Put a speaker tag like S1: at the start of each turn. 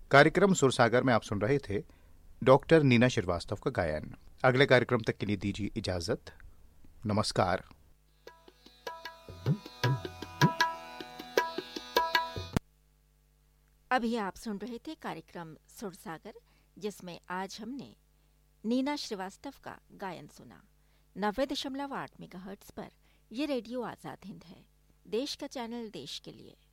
S1: कार्यक्रम सुरसागर में आप सुन रहे थे डॉक्टर नीना श्रीवास्तव का गायन। अगले कार्यक्रम तक के लिए दीजिए इजाजत। नमस्कार।
S2: अभी आप सुन रहे थे कार्यक्रम सुरसागर, जिसमें आज हमने नीना श्रीवास्तव का गायन सुना। 90.8 मेगाहर्ट्ज पर यह रेडियो आजाद हिंद है, देश का चैनल, देश के लिए।